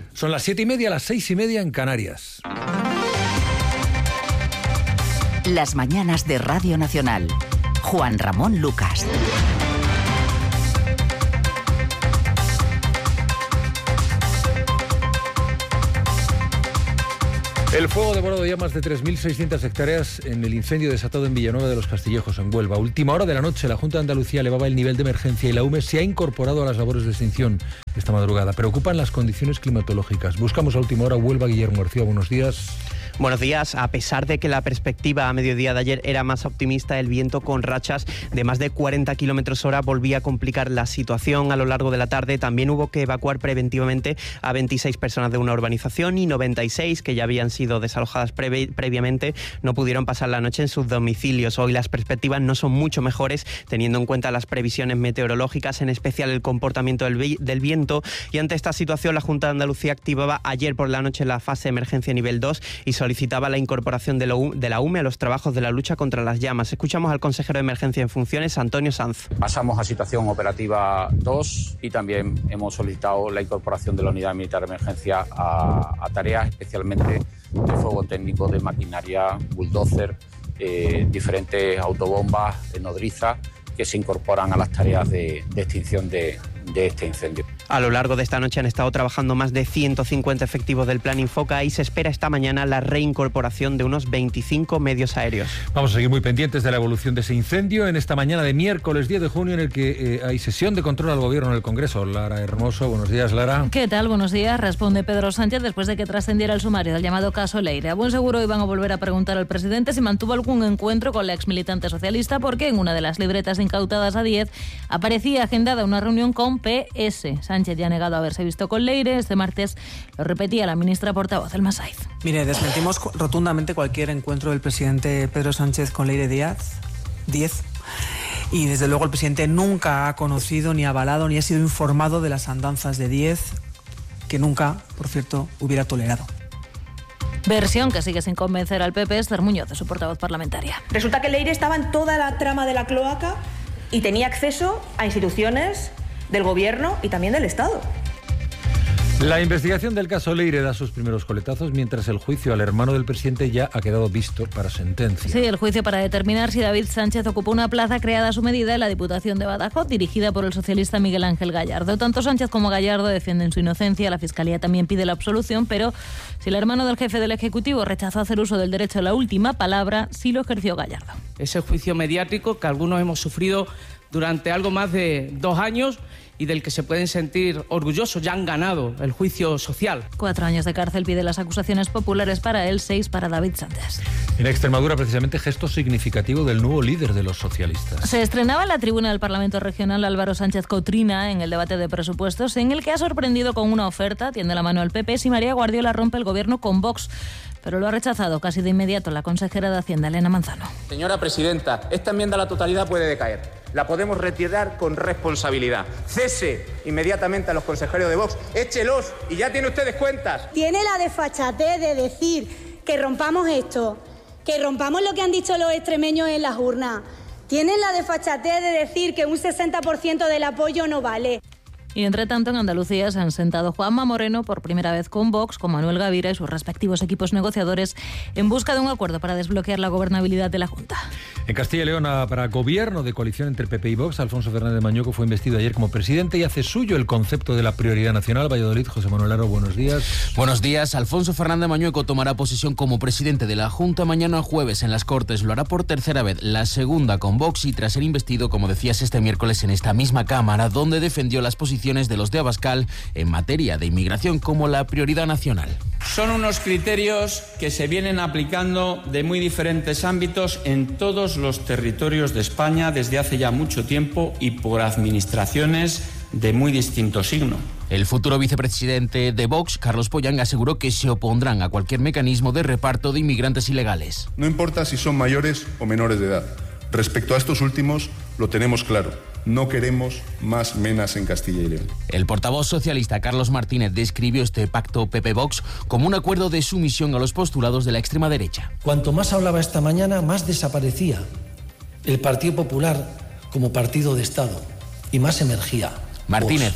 Son las 7:30, las 6:30 en Canarias. Las mañanas de Radio Nacional. Juan Ramón Lucas. El fuego ha devorado ya más de 3.600 hectáreas en el incendio desatado en Villanueva de los Castillejos, en Huelva. A última hora de la noche, la Junta de Andalucía elevaba el nivel de emergencia y la UME se ha incorporado a las labores de extinción esta madrugada. Preocupan las condiciones climatológicas. Buscamos a última hora Huelva. Guillermo García, buenos días. Buenos días. A pesar de que la perspectiva a mediodía de ayer era más optimista, el viento con rachas de más de 40 kilómetros hora volvía a complicar la situación a lo largo de la tarde. También hubo que evacuar preventivamente a 26 personas de una urbanización y 96 que ya habían sido desalojadas previamente no pudieron pasar la noche en sus domicilios. Hoy las perspectivas no son mucho mejores, teniendo en cuenta las previsiones meteorológicas, en especial el comportamiento del viento. Y ante esta situación, la Junta de Andalucía activaba ayer por la noche la fase de emergencia nivel 2 y solicitaba la incorporación de la UME a los trabajos de la lucha contra las llamas. Escuchamos al consejero de Emergencia en funciones, Antonio Sanz. Pasamos a situación operativa 2 y también hemos solicitado la incorporación de la unidad militar de emergencia a tareas especialmente de fuego técnico, de maquinaria, bulldozer, diferentes autobombas, nodrizas que se incorporan a las tareas de extinción de este incendio. A lo largo de esta noche han estado trabajando más de 150 efectivos del Plan Infoca y se espera esta mañana la reincorporación de unos 25 medios aéreos. Vamos a seguir muy pendientes de la evolución de ese incendio en esta mañana de miércoles 10 de junio en el que hay sesión de control al Gobierno en el Congreso. Lara Hermoso, buenos días, Lara. ¿Qué tal? Buenos días. Responde Pedro Sánchez después de que trascendiera el sumario del llamado caso Leire. A buen seguro iban a volver a preguntar al presidente si mantuvo algún encuentro con la exmilitante socialista, porque en una de las libretas incautadas a 10 aparecía agendada una reunión con PS. Sánchez ya ha negado haberse visto con Leire. Este martes lo repetía la ministra portavoz, Elma Saiz. Mire, desmentimos rotundamente cualquier encuentro del presidente Pedro Sánchez con Leire Díaz. 10. Y desde luego el presidente nunca ha conocido, ni avalado, ni ha sido informado de las andanzas de 10, que nunca, por cierto, hubiera tolerado. Versión que sigue sin convencer al PP, Esther Muñoz, de su portavoz parlamentaria. Resulta que Leire estaba en toda la trama de la cloaca y tenía acceso a instituciones del Gobierno y también del Estado. La investigación del caso Leire da sus primeros coletazos, mientras el juicio al hermano del presidente ya ha quedado visto para sentencia. Sí, el juicio para determinar si David Sánchez ocupó una plaza creada a su medida en la Diputación de Badajoz, dirigida por el socialista Miguel Ángel Gallardo. Tanto Sánchez como Gallardo defienden su inocencia, la Fiscalía también pide la absolución, pero si el hermano del jefe del Ejecutivo rechazó hacer uso del derecho a la última palabra, sí lo ejerció Gallardo. Ese juicio mediático que algunos hemos sufrido durante algo más de 2 años y del que se pueden sentir orgullosos, ya han ganado el juicio social. 4 años de cárcel pide las acusaciones populares para él, 6 para David Sánchez. En Extremadura, precisamente, gesto significativo del nuevo líder de los socialistas. Se estrenaba en la tribuna del Parlamento Regional Álvaro Sánchez Cotrina en el debate de presupuestos, en el que ha sorprendido con una oferta, tiende la mano al PP, si María Guardiola rompe el gobierno con Vox. Pero lo ha rechazado casi de inmediato la consejera de Hacienda, Elena Manzano. Señora presidenta, esta enmienda a la totalidad puede decaer. La podemos retirar con responsabilidad. Cese inmediatamente a los consejeros de Vox, échelos y ya tiene ustedes cuentas. Tiene la desfachatez de decir que rompamos esto, que rompamos lo que han dicho los extremeños en las urnas. Tienen la desfachatez de decir que un 60% del apoyo no vale. Y entre tanto, en Andalucía se han sentado Juanma Moreno por primera vez con Vox, con Manuel Gavira y sus respectivos equipos negociadores en busca de un acuerdo para desbloquear la gobernabilidad de la Junta. En Castilla y León, para gobierno de coalición entre PP y Vox, Alfonso Fernández Mañueco fue investido ayer como presidente y hace suyo el concepto de la prioridad nacional. Valladolid, José Manuel Aro, buenos días. Buenos días. Alfonso Fernández Mañueco tomará posesión como presidente de la Junta mañana jueves en las Cortes. Lo hará por tercera vez, la segunda con Vox, y tras ser investido, como decías, este miércoles en esta misma Cámara, donde defendió las posiciones de los de Abascal en materia de inmigración como la prioridad nacional. Son unos criterios que se vienen aplicando de muy diferentes ámbitos en todos los territorios de España desde hace ya mucho tiempo y por administraciones de muy distinto signo. El futuro vicepresidente de Vox, Carlos Pollán, aseguró que se opondrán a cualquier mecanismo de reparto de inmigrantes ilegales. No importa si son mayores o menores de edad. Respecto a estos últimos, lo tenemos claro. No queremos más menas en Castilla y León. El portavoz socialista Carlos Martínez describió este pacto PP-Vox como un acuerdo de sumisión a los postulados de la extrema derecha. Cuanto más hablaba esta mañana, más desaparecía el Partido Popular como partido de Estado y más emergía Martínez Vox.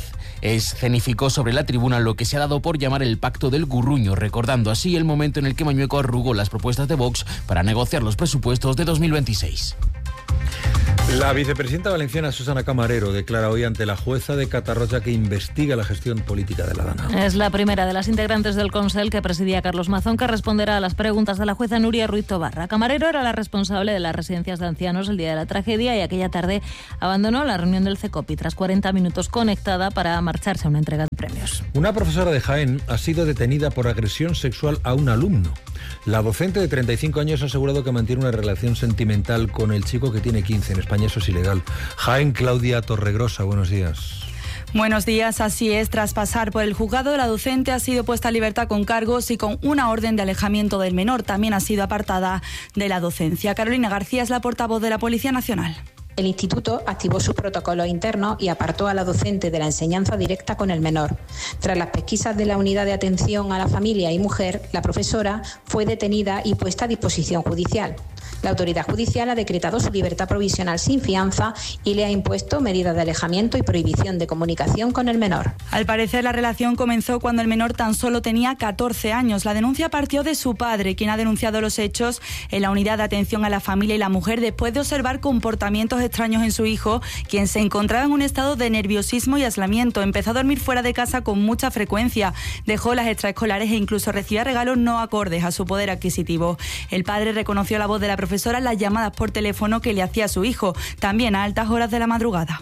escenificó sobre la tribuna lo que se ha dado por llamar el Pacto del Gurruño, recordando así el momento en el que Mañueco arrugó las propuestas de Vox para negociar los presupuestos de 2026. La vicepresidenta valenciana Susana Camarero declara hoy ante la jueza de Catarroja que investiga la gestión política de la Dana. Es la primera de las integrantes del Consell que presidía Carlos Mazón, que responderá a las preguntas de la jueza Núria Ruiz Tobarra. Camarero era la responsable de las residencias de ancianos el día de la tragedia y aquella tarde abandonó la reunión del CECOPI tras 40 minutos conectada para marcharse a una entrega de premios. Una profesora de Jaén ha sido detenida por agresión sexual a un alumno. La docente de 35 años ha asegurado que mantiene una relación sentimental con el chico que tiene 15. En España eso es ilegal. Jaén, Claudia Torregrosa, buenos días. Buenos días, así es. Tras pasar por el juzgado, la docente ha sido puesta en libertad con cargos y con una orden de alejamiento del menor. También ha sido apartada de la docencia. Carolina García es la portavoz de la Policía Nacional. El instituto activó sus protocolos internos y apartó a la docente de la enseñanza directa con el menor. Tras las pesquisas de la Unidad de Atención a la Familia y Mujer, la profesora fue detenida y puesta a disposición judicial. La autoridad judicial ha decretado su libertad provisional sin fianza y le ha impuesto medidas de alejamiento y prohibición de comunicación con el menor. Al parecer, la relación comenzó cuando el menor tan solo tenía 14 años. La denuncia partió de su padre, quien ha denunciado los hechos en la Unidad de Atención a la Familia y la Mujer después de observar comportamientos extraños en su hijo, quien se encontraba en un estado de nerviosismo y aislamiento. Empezó a dormir fuera de casa con mucha frecuencia, dejó las extraescolares e incluso recibía regalos no acordes a su poder adquisitivo. El padre reconoció la voz de la profesora en las llamadas por teléfono que le hacía su hijo, también a altas horas de la madrugada.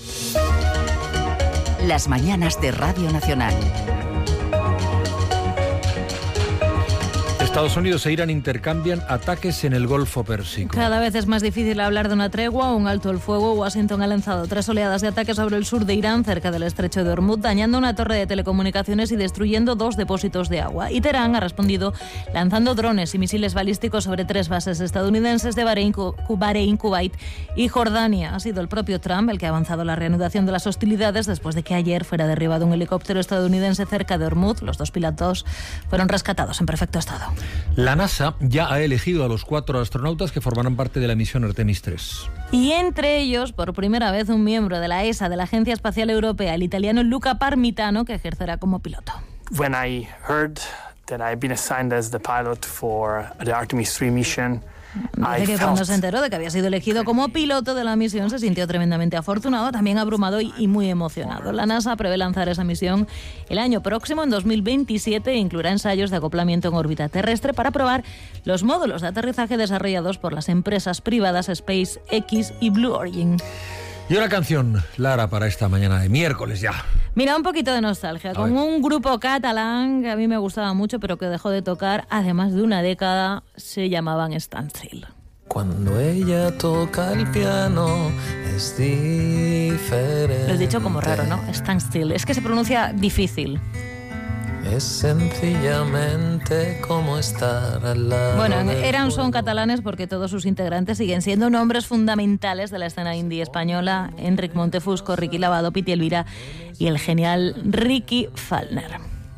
Las mañanas de Radio Nacional. Estados Unidos e Irán intercambian ataques en el Golfo Pérsico. Cada vez es más difícil hablar de una tregua o un alto el fuego. Washington ha lanzado 3 oleadas de ataques sobre el sur de Irán, cerca del estrecho de Hormuz, dañando una torre de telecomunicaciones y destruyendo 2 depósitos de agua. Y Teherán ha respondido lanzando drones y misiles balísticos sobre 3 bases estadounidenses de Bahrein, Kuwait y Jordania. Ha sido el propio Trump el que ha avanzado la reanudación de las hostilidades después de que ayer fuera derribado un helicóptero estadounidense cerca de Hormuz. Los 2 pilotos fueron rescatados en perfecto estado. La NASA ya ha elegido a los 4 astronautas que formarán parte de la misión Artemis 3. Y entre ellos, por primera vez, un miembro de la ESA, de la Agencia Espacial Europea, el italiano Luca Parmitano, que ejercerá como piloto. When I heard that I've been assigned as the pilot for the Artemis 3 mission, dice que cuando se enteró de que había sido elegido como piloto de la misión se sintió tremendamente afortunado, también abrumado y muy emocionado. La NASA prevé lanzar esa misión el año próximo, en 2027, e incluirá ensayos de acoplamiento en órbita terrestre para probar los módulos de aterrizaje desarrollados por las empresas privadas SpaceX y Blue Origin. Y una canción, Lara, para esta mañana de miércoles ya. Mira, un poquito de nostalgia, con un grupo catalán que a mí me gustaba mucho, pero que dejó de tocar hace más de una década. Se llamaban Standstill. Cuando ella toca el piano es diferente. Lo he dicho como raro, ¿no? Standstill. Es que se pronuncia difícil. Es sencillamente como estar al lado. Bueno, son catalanes porque todos sus integrantes siguen siendo nombres fundamentales de la escena indie española. Enric Montefusco, Ricky Lavado, Piti Elvira y el genial Ricky Falkner.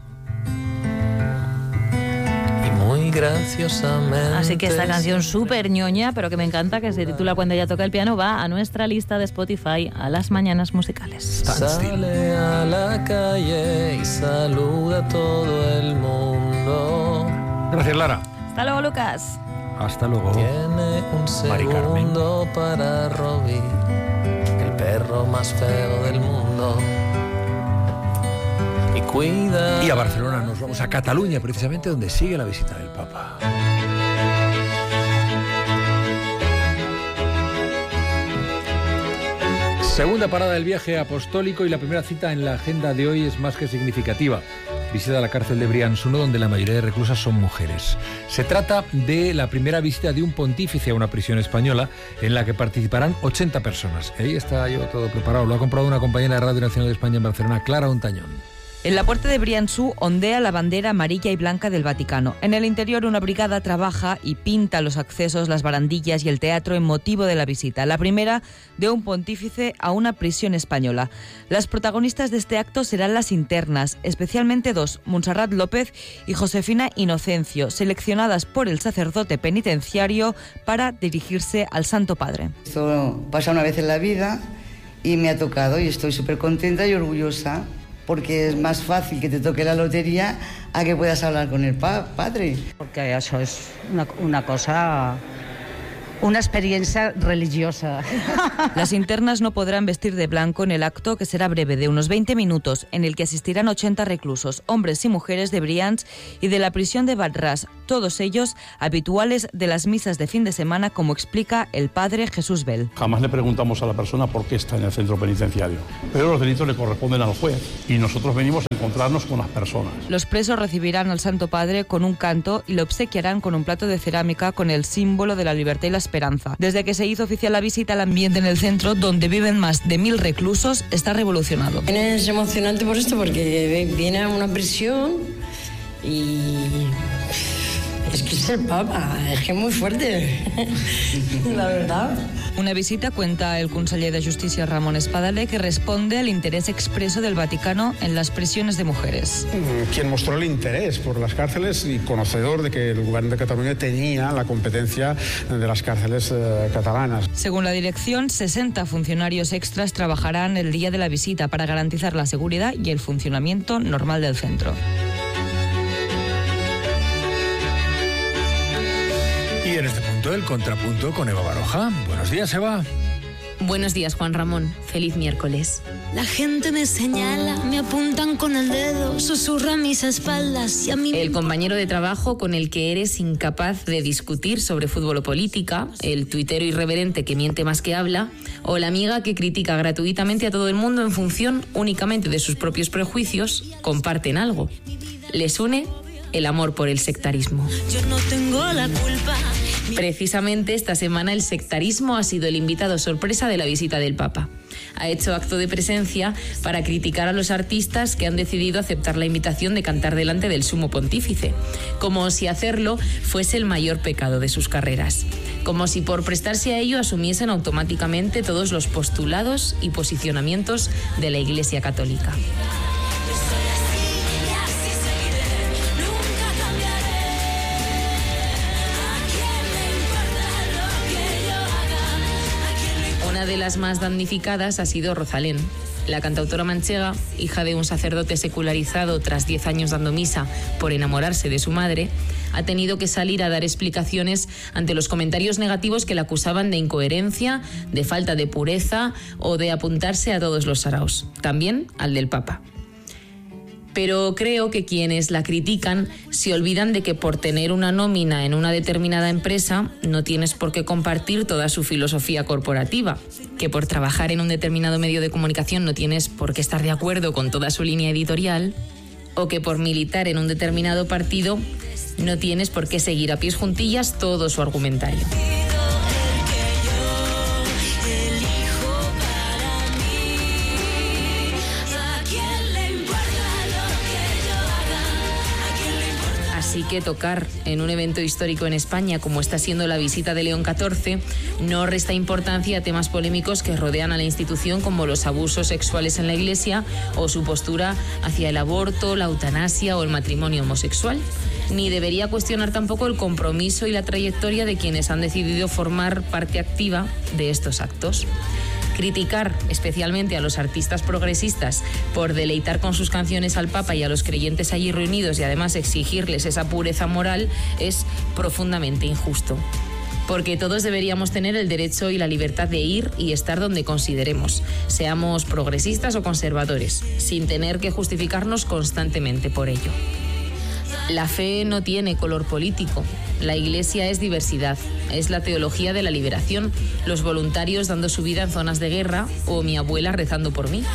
Muy graciosamente. Así que esta canción súper ñoña, pero que me encanta, que se titula Cuando ella toca el piano, va a nuestra lista de Spotify a las mañanas musicales. Sale a la calle y saluda a todo el mundo. Gracias, Lara. Hasta luego, Lucas. Hasta luego. Tiene un segundo para Robbie, el perro más feo del mundo. Y a Barcelona nos vamos, a Cataluña, precisamente donde sigue la visita del Papa. Segunda parada del viaje apostólico y la primera cita en la agenda de hoy es más que significativa. Visita a la cárcel de Brians-1, donde la mayoría de reclusas son mujeres. Se trata de la primera visita de un pontífice a una prisión española en la que participarán 80 personas. Ahí está yo todo preparado. Lo ha comprado una compañera de Radio Nacional de España en Barcelona, Clara Ontañón. En la puerta de Brians-1 ondea la bandera amarilla y blanca del Vaticano. En el interior, una brigada trabaja y pinta los accesos, las barandillas y el teatro en motivo de la visita. La primera de un pontífice a una prisión española. Las protagonistas de este acto serán las internas, especialmente 2, Montserrat López y Josefina Inocencio, seleccionadas por el sacerdote penitenciario para dirigirse al Santo Padre. Esto pasa una vez en la vida y me ha tocado y estoy súper contenta y orgullosa porque es más fácil que te toque la lotería a que puedas hablar con el padre. Porque eso es una cosa... una experiencia religiosa. Las internas no podrán vestir de blanco en el acto, que será breve, de unos 20 minutos, en el que asistirán 80 reclusos, hombres y mujeres de Brians y de la prisión de Val-Ras, todos ellos habituales de las misas de fin de semana, como explica el padre Jesús Bell. Jamás le preguntamos a la persona por qué está en el centro penitenciario, pero los delitos le corresponden al juez y nosotros venimos a encontrarnos con las personas. Los presos recibirán al Santo Padre con un canto y lo obsequiarán con un plato de cerámica con el símbolo de la libertad y la esperanza. Desde que se hizo oficial la visita, el ambiente en el centro, donde viven más de 1000 reclusos, está revolucionado. Es emocionante por esto, porque viene a una prisión y es que es el Papa, es que es muy fuerte, la verdad. Una visita, cuenta el conseller de Justicia Ramón Espadaler, que responde al interés expreso del Vaticano en las prisiones de mujeres. Quien mostró el interés por las cárceles y conocedor de que el Gobierno de Cataluña tenía la competencia de las cárceles catalanas. Según la dirección, 60 funcionarios extras trabajarán el día de la visita para garantizar la seguridad y el funcionamiento normal del centro. Y en este punto, el contrapunto con Eva Baroja. Buenos días, Eva. Buenos días, Juan Ramón. Feliz miércoles. La gente me señala, me apuntan con el dedo, susurra a mis espaldas y a mí... El compañero de trabajo con el que eres incapaz de discutir sobre fútbol o política, el tuitero irreverente que miente más que habla, o la amiga que critica gratuitamente a todo el mundo en función únicamente de sus propios prejuicios, comparten algo. Les une el amor por el sectarismo. Yo no tengo la culpa. Precisamente esta semana el sectarismo ha sido el invitado sorpresa de la visita del Papa. Ha hecho acto de presencia para criticar a los artistas que han decidido aceptar la invitación de cantar delante del Sumo Pontífice, como si hacerlo fuese el mayor pecado de sus carreras, como si por prestarse a ello asumiesen automáticamente todos los postulados y posicionamientos de la Iglesia Católica. Una de las más damnificadas ha sido Rosalén. La cantautora manchega, hija de un sacerdote secularizado tras 10 años dando misa por enamorarse de su madre, ha tenido que salir a dar explicaciones ante los comentarios negativos que la acusaban de incoherencia, de falta de pureza o de apuntarse a todos los saraos, también al del Papa. Pero creo que quienes la critican se olvidan de que por tener una nómina en una determinada empresa no tienes por qué compartir toda su filosofía corporativa, que por trabajar en un determinado medio de comunicación no tienes por qué estar de acuerdo con toda su línea editorial, o que por militar en un determinado partido no tienes por qué seguir a pies juntillas todo su argumentario. Así que tocar en un evento histórico en España, como está siendo la visita de León XIV, no resta importancia a temas polémicos que rodean a la institución, como los abusos sexuales en la Iglesia o su postura hacia el aborto, la eutanasia o el matrimonio homosexual. Ni debería cuestionar tampoco el compromiso y la trayectoria de quienes han decidido formar parte activa de estos actos. Criticar especialmente a los artistas progresistas por deleitar con sus canciones al Papa y a los creyentes allí reunidos y además exigirles esa pureza moral es profundamente injusto. Porque todos deberíamos tener el derecho y la libertad de ir y estar donde consideremos, seamos progresistas o conservadores, sin tener que justificarnos constantemente por ello. La fe no tiene color político. La Iglesia es diversidad, es la teología de la liberación, los voluntarios dando su vida en zonas de guerra o mi abuela rezando por mí.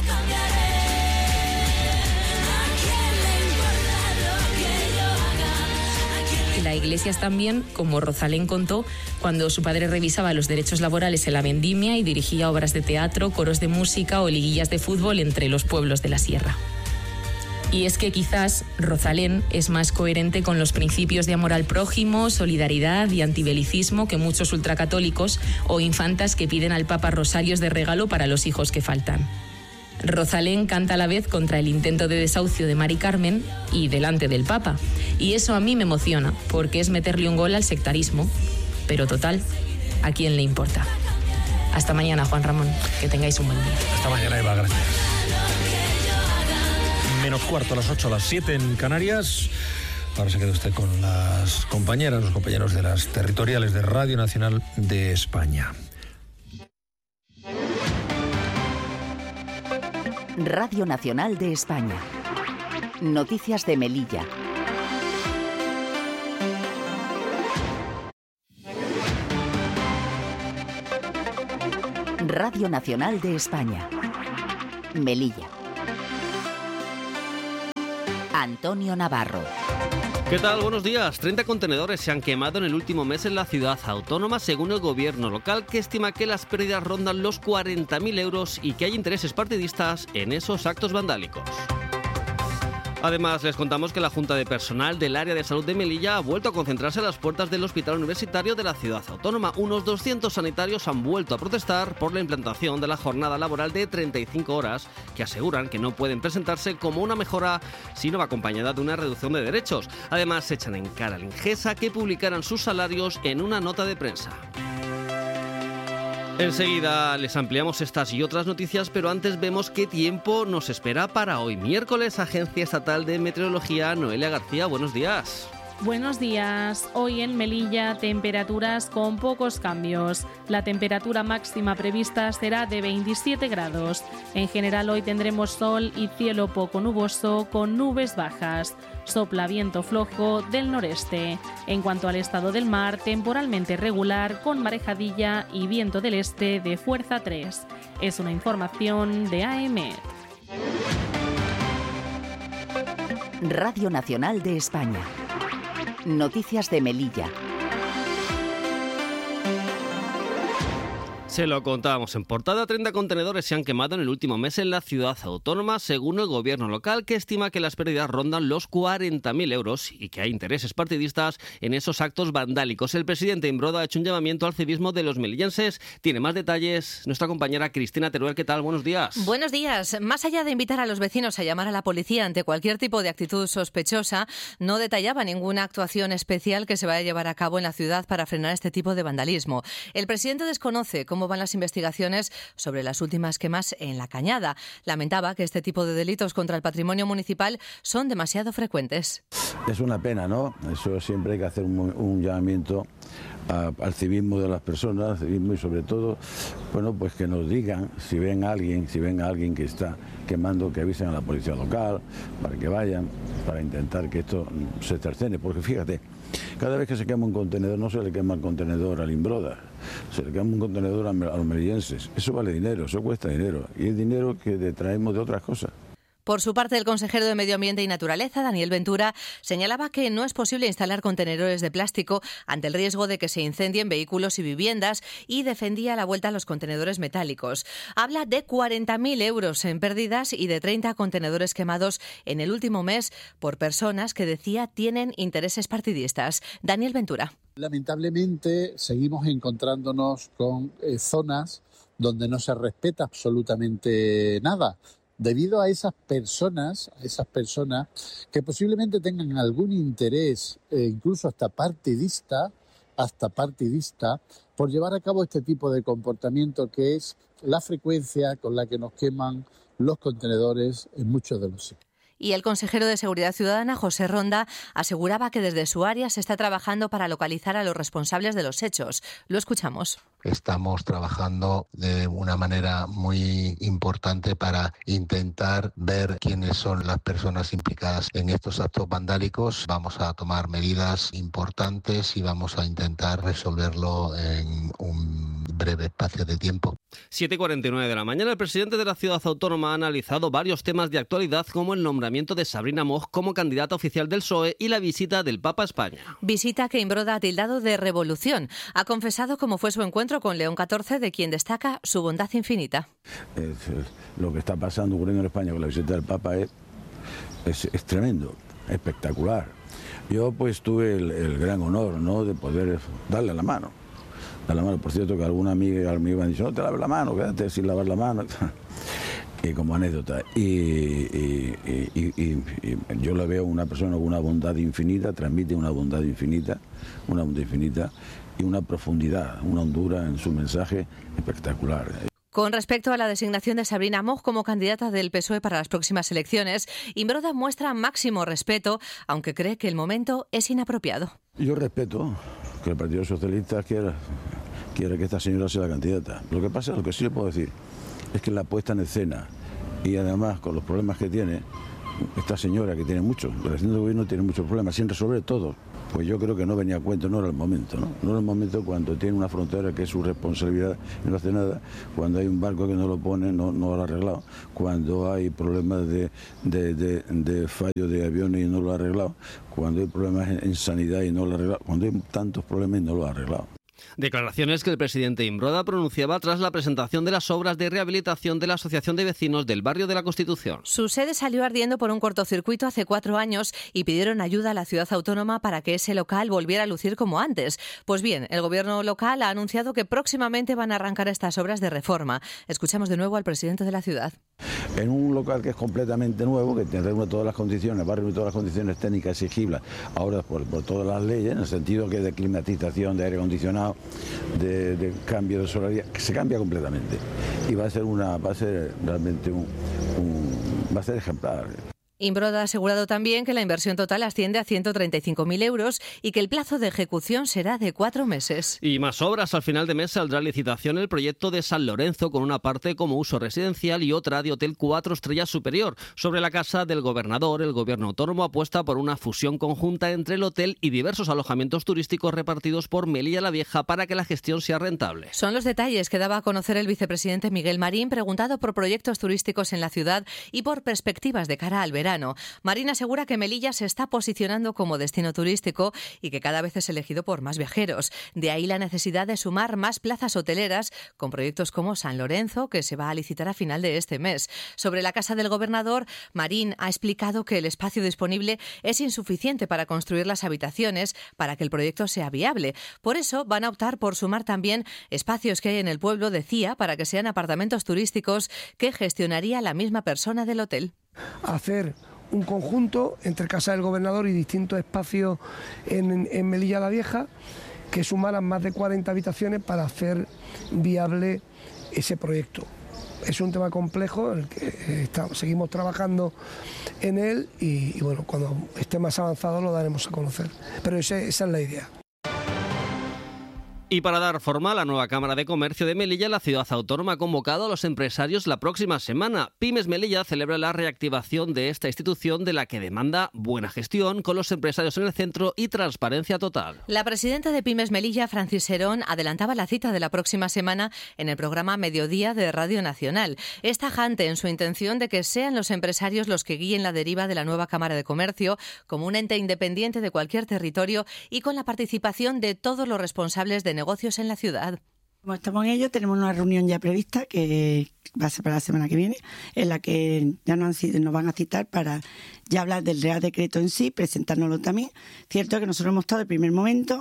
La Iglesia es también, como Rosalén contó, cuando su padre revisaba los derechos laborales en la vendimia y dirigía obras de teatro, coros de música o liguillas de fútbol entre los pueblos de la sierra. Y es que quizás Rosalén es más coherente con los principios de amor al prójimo, solidaridad y antibelicismo que muchos ultracatólicos o infantas que piden al Papa rosarios de regalo para los hijos que faltan. Rosalén canta a la vez contra el intento de desahucio de Mari Carmen y delante del Papa. Y eso a mí me emociona, porque es meterle un gol al sectarismo. Pero total, ¿a quién le importa? Hasta mañana, Juan Ramón. Que tengáis un buen día. Hasta mañana, Eva. Gracias. menos cuarto, a las 8, a las 7 en Canarias. Ahora se queda usted con las compañeras, los compañeros de las territoriales de Radio Nacional de España. Radio Nacional de España. Noticias de Melilla. Radio Nacional de España. Melilla. Antonio Navarro. ¿Qué tal? Buenos días. 30 contenedores se han quemado en el último mes en la ciudad autónoma, según el gobierno local, que estima que las pérdidas rondan los 40.000 euros y que hay intereses partidistas en esos actos vandálicos. Además, les contamos que la Junta de Personal del Área de Salud de Melilla ha vuelto a concentrarse a las puertas del Hospital Universitario de la ciudad autónoma. Unos 200 sanitarios han vuelto a protestar por la implantación de la jornada laboral de 35 horas, que aseguran que no pueden presentarse como una mejora si no va acompañada de una reducción de derechos. Además, se echan en cara al Ingesa que publicaran sus salarios en una nota de prensa. Enseguida les ampliamos estas y otras noticias, pero antes vemos qué tiempo nos espera para hoy miércoles. Agencia Estatal de Meteorología, Noelia García, buenos días. Buenos días. Hoy en Melilla, temperaturas con pocos cambios. La temperatura máxima prevista será de 27 grados. En general, hoy tendremos sol y cielo poco nuboso con nubes bajas. Sopla viento flojo del noreste. En cuanto al estado del mar, temporalmente regular con marejadilla y viento del este de fuerza 3. Es una información de AEMET. Radio Nacional de España. Noticias de Melilla. Se lo contábamos en portada, 30 contenedores se han quemado en el último mes en la ciudad autónoma, según el gobierno local, que estima que las pérdidas rondan los 40.000 euros y que hay intereses partidistas en esos actos vandálicos. El presidente Imbroda ha hecho un llamamiento al civismo de los melillenses. Tiene más detalles nuestra compañera Cristina Teruel. ¿Qué tal? Buenos días. Buenos días. Más allá de invitar a los vecinos a llamar a la policía ante cualquier tipo de actitud sospechosa, no detallaba ninguna actuación especial que se vaya a llevar a cabo en la ciudad para frenar este tipo de vandalismo. El presidente desconoce cómo van las investigaciones sobre las últimas quemas en La Cañada. Lamentaba que este tipo de delitos contra el patrimonio municipal son demasiado frecuentes. Es una pena, ¿no? Eso siempre hay que hacer un llamamiento al civismo de las personas, civismo y sobre todo, bueno, pues que nos digan si ven a alguien que está quemando, que avisen a la policía local para que vayan, para intentar que esto se cercene, porque fíjate, cada vez que se quema un contenedor no se le quema el contenedor al Imbroda, se le quema un contenedor a los melillenses. Eso vale dinero, eso cuesta dinero y es dinero que detraemos de otras cosas. Por su parte, el consejero de Medio Ambiente y Naturaleza, Daniel Ventura, señalaba que no es posible instalar contenedores de plástico ante el riesgo de que se incendien vehículos y viviendas y defendía la vuelta a los contenedores metálicos. Habla de 40.000 euros en pérdidas y de 30 contenedores quemados en el último mes por personas que decía tienen intereses partidistas. Daniel Ventura. Lamentablemente seguimos encontrándonos con zonas donde no se respeta absolutamente nada. Debido a esas personas que posiblemente tengan algún interés, incluso hasta partidista, por llevar a cabo este tipo de comportamiento que es la frecuencia con la que nos queman los contenedores en muchos de los sitios. Y el consejero de Seguridad Ciudadana, José Ronda, aseguraba que desde su área se está trabajando para localizar a los responsables de los hechos. Lo escuchamos. Estamos trabajando de una manera muy importante para intentar ver quiénes son las personas implicadas en estos actos vandálicos. Vamos a tomar medidas importantes y vamos a intentar resolverlo en un breve espacio de tiempo. 7:49 de la mañana, el presidente de la ciudad autónoma ha analizado varios temas de actualidad como el nombramiento de Sabrina Moig como candidata oficial del PSOE y la visita del Papa a España. Visita que Imbroda ha tildado de revolución. Ha confesado cómo fue su encuentro con León XIV, de quien destaca su bondad infinita. Lo que está ocurriendo en España con la visita del Papa es tremendo, espectacular. Yo pues tuve el gran honor, ¿no?, de poder darle la mano. Por cierto, que alguna amiga me iba a decir, no te laves la mano, quédate sin lavar la mano. Y como anécdota. Y yo le veo una persona con una bondad infinita, transmite una bondad infinita y una profundidad, una hondura en su mensaje espectacular. Con respecto a la designación de Sabrina Moch como candidata del PSOE para las próximas elecciones, Imbroda muestra máximo respeto, aunque cree que el momento es inapropiado. Yo respeto que el Partido Socialista quiera que esta señora sea la candidata. Lo que sí le puedo decir es que la puesta en escena y además con los problemas que tiene esta señora, que tiene muchos, la relación de gobierno tiene muchos problemas, sin resolver todos, pues yo creo que no venía a cuento, no era el momento, ¿no? No era el momento cuando tiene una frontera que es su responsabilidad y no hace nada, cuando hay un barco que no lo pone, no lo ha arreglado, cuando hay problemas de fallo de aviones y no lo ha arreglado, cuando hay problemas en sanidad y no lo ha arreglado, cuando hay tantos problemas y no lo ha arreglado. Declaraciones que el presidente Imbroda pronunciaba tras la presentación de las obras de rehabilitación de la Asociación de Vecinos del Barrio de la Constitución. Su sede salió ardiendo por un cortocircuito hace 4 años y pidieron ayuda a la ciudad autónoma para que ese local volviera a lucir como antes. Pues bien, el gobierno local ha anunciado que próximamente van a arrancar estas obras de reforma. Escuchamos de nuevo al presidente de la ciudad. En un local que es completamente nuevo, que reúne todas las condiciones, va a reunir todas las condiciones técnicas exigibles, ahora por todas las leyes, en el sentido que de climatización, de aire acondicionado, de cambio de solaridad, que se cambia completamente. Y va a ser realmente va a ser ejemplar. Imbroda ha asegurado también que la inversión total asciende a 135.000 euros y que el plazo de ejecución será de 4 meses. Y más obras. Al final de mes saldrá a licitación el proyecto de San Lorenzo, con una parte como uso residencial y otra de hotel 4 estrellas superior. Sobre la casa del gobernador, el gobierno autónomo apuesta por una fusión conjunta entre el hotel y diversos alojamientos turísticos repartidos por Melilla la Vieja para que la gestión sea rentable. Son los detalles que daba a conocer el vicepresidente Miguel Marín, preguntado por proyectos turísticos en la ciudad y por perspectivas de cara al verano. Marín asegura que Melilla se está posicionando como destino turístico y que cada vez es elegido por más viajeros. De ahí la necesidad de sumar más plazas hoteleras con proyectos como San Lorenzo, que se va a licitar a final de este mes. Sobre la casa del gobernador, Marín ha explicado que el espacio disponible es insuficiente para construir las habitaciones para que el proyecto sea viable. Por eso van a optar por sumar también espacios que hay en el pueblo, decía, para que sean apartamentos turísticos que gestionaría la misma persona del hotel. Hacer un conjunto entre Casa del Gobernador y distintos espacios en Melilla la Vieja que sumaran más de 40 habitaciones para hacer viable ese proyecto. Es un tema complejo, en el que seguimos trabajando en él y bueno, cuando esté más avanzado lo daremos a conocer. Pero esa es la idea. Y para dar forma a la nueva Cámara de Comercio de Melilla, la ciudad autónoma ha convocado a los empresarios la próxima semana. Pymes Melilla celebra la reactivación de esta institución, de la que demanda buena gestión, con los empresarios en el centro y transparencia total. La presidenta de Pymes Melilla, Francis Serón, adelantaba la cita de la próxima semana en el programa Mediodía de Radio Nacional. Es tajante en su intención de que sean los empresarios los que guíen la deriva de la nueva Cámara de Comercio como un ente independiente de cualquier territorio y con la participación de todos los responsables de negocios en la ciudad. Como estamos en ello, tenemos una reunión ya prevista que va a ser para la semana que viene, en la que ya nos van a citar para ya hablar del Real Decreto en sí, presentárnoslo también. Cierto que nosotros hemos estado el primer momento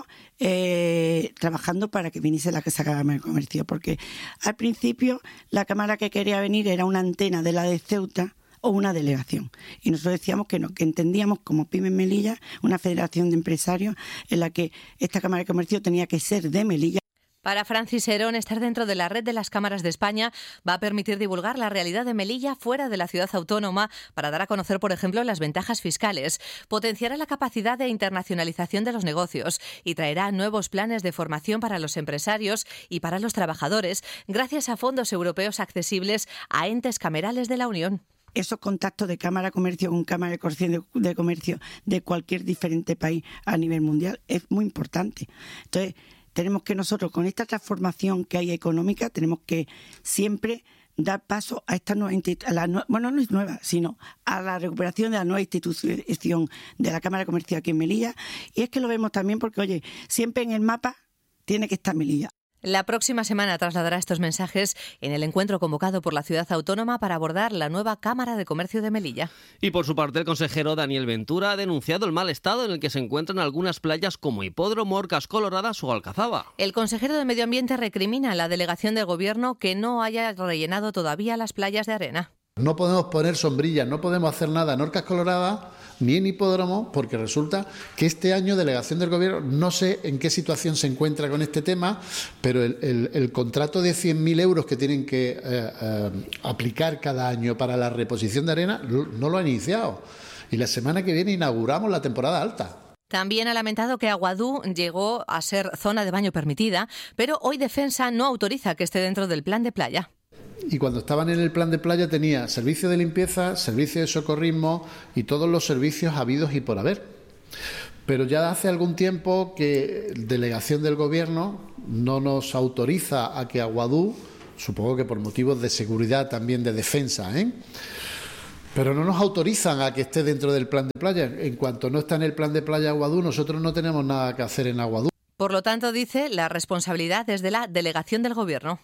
trabajando para que viniese la Cámara de Comercio, porque al principio la Cámara que quería venir era una antena de la de Ceuta o una delegación. Y nosotros decíamos que no, que entendíamos como Pymes Melilla una federación de empresarios en la que esta Cámara de Comercio tenía que ser de Melilla. Para Francis Serón, estar dentro de la red de las cámaras de España va a permitir divulgar la realidad de Melilla fuera de la ciudad autónoma para dar a conocer, por ejemplo, las ventajas fiscales. Potenciará la capacidad de internacionalización de los negocios y traerá nuevos planes de formación para los empresarios y para los trabajadores, gracias a fondos europeos accesibles a entes camerales de la Unión. Esos contactos de Cámara de Comercio con Cámara de Comercio de cualquier diferente país a nivel mundial es muy importante. Entonces, tenemos que nosotros, con esta transformación que hay económica, tenemos que siempre dar paso a esta nueva bueno, no es nueva, sino a la recuperación de la nueva institución de la Cámara de Comercio aquí en Melilla. Y es que lo vemos también porque, oye, siempre en el mapa tiene que estar Melilla. La próxima semana trasladará estos mensajes en el encuentro convocado por la ciudad autónoma para abordar la nueva Cámara de Comercio de Melilla. Y por su parte, el consejero Daniel Ventura ha denunciado el mal estado en el que se encuentran algunas playas como Hipódromo, Orcas Coloradas o Alcazaba. El consejero de Medio Ambiente recrimina a la delegación del Gobierno que no haya rellenado todavía las playas de arena. No podemos poner sombrillas, no podemos hacer nada en Orcas Coloradas ni en hipódromo, porque resulta que este año delegación del Gobierno, no sé en qué situación se encuentra con este tema, pero el contrato de 100.000 euros que tienen que aplicar cada año para la reposición de arena no lo ha iniciado. Y la semana que viene inauguramos la temporada alta. También ha lamentado que Aguadú llegó a ser zona de baño permitida, pero hoy Defensa no autoriza que esté dentro del plan de playa. Y cuando estaban en el plan de playa tenía servicio de limpieza, servicio de socorrismo y todos los servicios habidos y por haber. Pero ya hace algún tiempo que delegación del Gobierno no nos autoriza a que Aguadú, supongo que por motivos de seguridad también de defensa, pero no nos autorizan a que esté dentro del plan de playa. En cuanto no está en el plan de playa Aguadú, nosotros no tenemos nada que hacer en Aguadú. Por lo tanto, dice, la responsabilidad es de la delegación del Gobierno.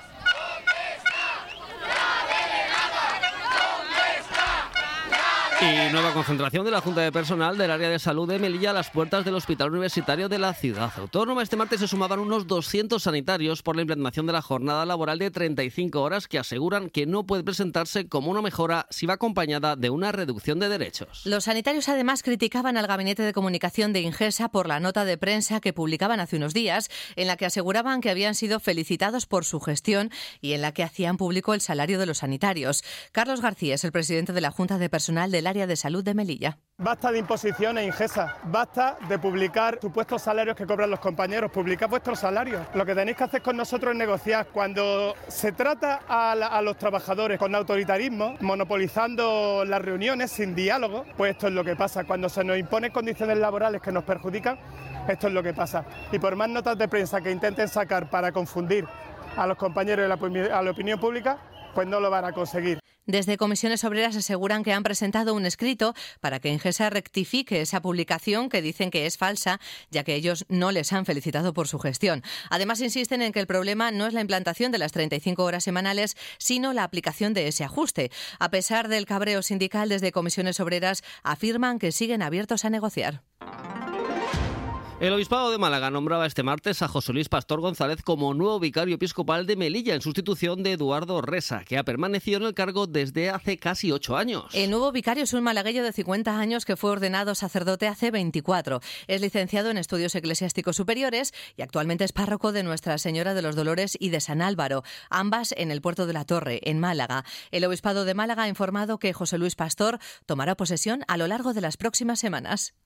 Y nueva concentración de la Junta de Personal del Área de Salud de Melilla a las puertas del Hospital Universitario de la Ciudad Autónoma. Este martes se sumaban unos 200 sanitarios por la implantación de la jornada laboral de 35 horas que aseguran que no puede presentarse como una mejora si va acompañada de una reducción de derechos. Los sanitarios además criticaban al Gabinete de Comunicación de Ingesa por la nota de prensa que publicaban hace unos días en la que aseguraban que habían sido felicitados por su gestión y en la que hacían público el salario de los sanitarios. Carlos García es el presidente de la Junta de Personal del Área de Salud de Melilla. Basta de imposiciones, Ingesa. Basta de publicar supuestos salarios que cobran los compañeros. Publicad vuestros salarios. Lo que tenéis que hacer con nosotros es negociar. Cuando se trata a los trabajadores con autoritarismo, monopolizando las reuniones sin diálogo, pues esto es lo que pasa. Cuando se nos imponen condiciones laborales que nos perjudican, esto es lo que pasa. Y por más notas de prensa que intenten sacar para confundir a los compañeros y a la opinión pública, pues no lo van a conseguir. Desde Comisiones Obreras aseguran que han presentado un escrito para que Ingesa rectifique esa publicación que dicen que es falsa, ya que ellos no les han felicitado por su gestión. Además, insisten en que el problema no es la implantación de las 35 horas semanales, sino la aplicación de ese ajuste. A pesar del cabreo sindical, desde Comisiones Obreras afirman que siguen abiertos a negociar. El Obispado de Málaga nombraba este martes a José Luis Pastor González como nuevo vicario episcopal de Melilla en sustitución de Eduardo Resa, que ha permanecido en el cargo desde hace casi 8 años. El nuevo vicario es un malagueño de 50 años que fue ordenado sacerdote hace 24. Es licenciado en Estudios Eclesiásticos Superiores y actualmente es párroco de Nuestra Señora de los Dolores y de San Álvaro, ambas en el Puerto de la Torre, en Málaga. El Obispado de Málaga ha informado que José Luis Pastor tomará posesión a lo largo de las próximas semanas.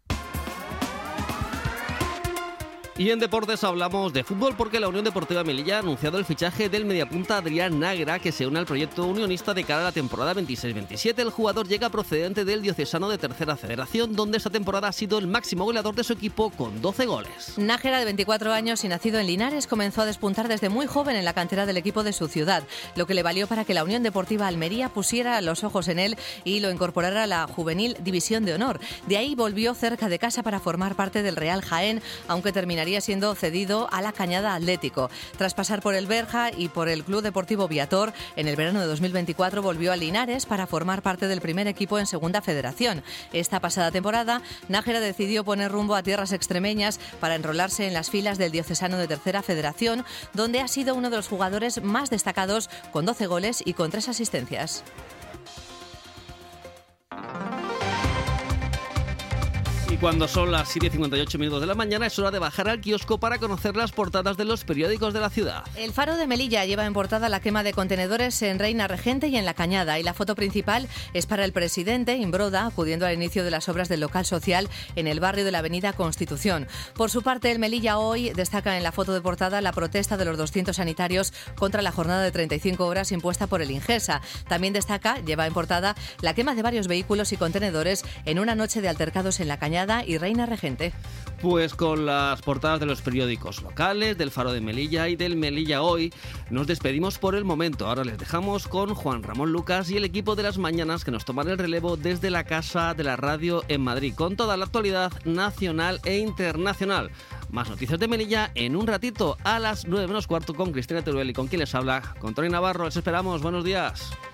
Y en deportes hablamos de fútbol porque la Unión Deportiva Melilla ha anunciado el fichaje del mediapunta Adrián Náguera, que se une al proyecto unionista de cara a la temporada 26-27. El jugador llega procedente del Diocesano de Tercera Federación, donde esta temporada ha sido el máximo goleador de su equipo con 12 goles. Náguera, de 24 años y nacido en Linares, comenzó a despuntar desde muy joven en la cantera del equipo de su ciudad, lo que le valió para que la Unión Deportiva Almería pusiera los ojos en él y lo incorporara a la juvenil División de Honor. De ahí volvió cerca de casa para formar parte del Real Jaén, aunque terminaría siendo cedido a la Cañada Atlético. Tras pasar por el Berja y por el Club Deportivo Viator, en el verano de 2024 volvió a Linares para formar parte del primer equipo en Segunda Federación. Esta pasada temporada, Nájera decidió poner rumbo a tierras extremeñas para enrolarse en las filas del Diocesano de Tercera Federación, donde ha sido uno de los jugadores más destacados, con 12 goles y con 3 asistencias. Y cuando son las 7:58 de la mañana es hora de bajar al kiosco para conocer las portadas de los periódicos de la ciudad. El Faro de Melilla lleva en portada la quema de contenedores en Reina Regente y en La Cañada, y la foto principal es para el presidente Imbroda acudiendo al inicio de las obras del local social en el barrio de la Avenida Constitución. Por su parte, el Melilla Hoy destaca en la foto de portada la protesta de los 200 sanitarios contra la jornada de 35 horas impuesta por el Ingesa. También destaca, lleva en portada, la quema de varios vehículos y contenedores en una noche de altercados en La Cañada y Reina Regente. Pues con las portadas de los periódicos locales, del Faro de Melilla y del Melilla Hoy, nos despedimos por el momento. Ahora les dejamos con Juan Ramón Lucas y el equipo de Las Mañanas, que nos toman el relevo desde la Casa de la Radio en Madrid, con toda la actualidad nacional e internacional. Más noticias de Melilla en un ratito, a las 9:15 con Cristina Teruel y con quien les habla, con Tony Navarro. Les esperamos. Buenos días.